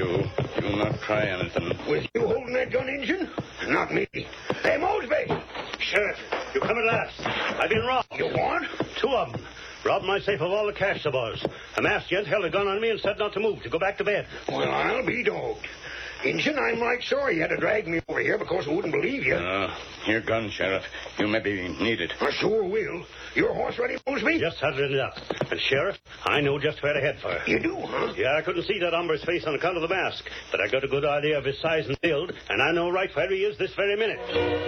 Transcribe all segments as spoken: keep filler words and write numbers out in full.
you. Do not try anything. Was you holding that gun, Injun? Not me. Hey, Mosby! Sheriff, you come at last. I've been robbed. You what? Two of them. Robbed my safe of all the cash there was. A masked gent held a gun on me and said not to move, to go back to bed. Well, I'll be dogged. Injun, I'm right sorry you had to drag me over here because I wouldn't believe you. Uh, your gun, Sheriff. You may be needed. I sure will. Your horse ready, Mosby? Just saddled it up. And, Sheriff, I know just where to head for. You do, huh? Yeah, I couldn't see that hombra's face on account of the mask, but I got a good idea of his size and build, and I know right where he is this very minute.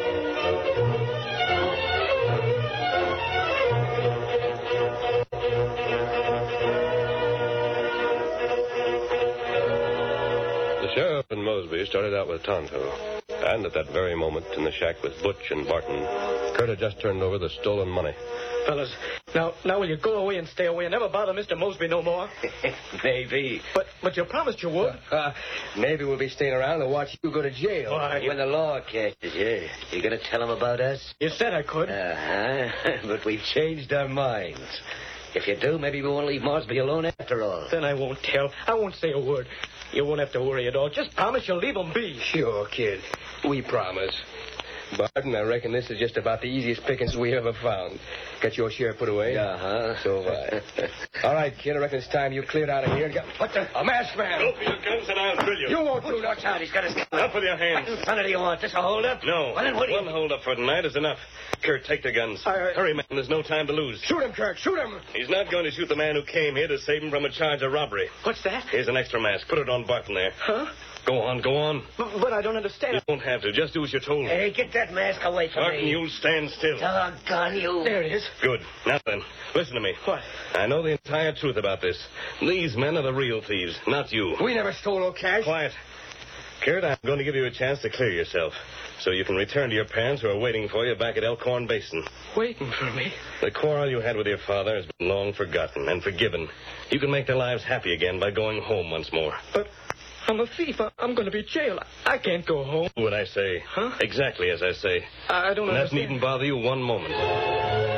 Sheriff and Mosby started out with Tonto. And at that very moment, in the shack with Butch and Barton, Kurt had just turned over the stolen money. Fellas, now now will you go away and stay away and never bother Mister Mosby no more? Maybe. But but you promised you would. Uh, maybe we'll be staying around to watch you go to jail. Why? When the law catches you. You gonna tell him about us? You said I could. Uh-huh. But we've changed our minds. If you do, maybe we won't leave Mosby alone after all. Then I won't tell. I won't say a word. You won't have to worry at all. Just promise you'll leave him be. Sure, kid. We promise. Barton, I reckon this is just about the easiest pickings we ever found. Got your share put away? Uh-huh. So have I. All right, kid, I reckon it's time you cleared out of here and got... What the... A masked man! Go for your guns and I'll drill you. You won't do Watch nothing. out, he's got his gun. Up with your hands. What in thunder do you want? This a hold-up? No. Well, then what do you... One hold-up for tonight is enough. Kurt, take the guns. I- I- Hurry, man. There's no time to lose. Shoot him, Kurt. Shoot him. He's not going to shoot the man who came here to save him from a charge of robbery. What's that? Here's an extra mask. Put it on Barton there. Huh? Go on, go on. But, but I don't You understand. don't have to. Just do as you're told. Hey, get that mask away from Barton, me. you'll stand still. Doggone you. There it is. Good. Now then, listen to me. What? I know the entire truth about this. These men are the real thieves, not you. We never stole no cash. Quiet. Kurt, I'm going to give you a chance to clear yourself so you can return to your parents who are waiting for you back at Elkhorn Basin. Waiting for me. The quarrel you had with your father has been long forgotten and forgiven. You can make their lives happy again by going home once more. But I'm a thief. I, I'm going to be jailed. I can't go home. Do what I say. Huh? Exactly as I say. I, I don't And that understand. needn't bother you one moment.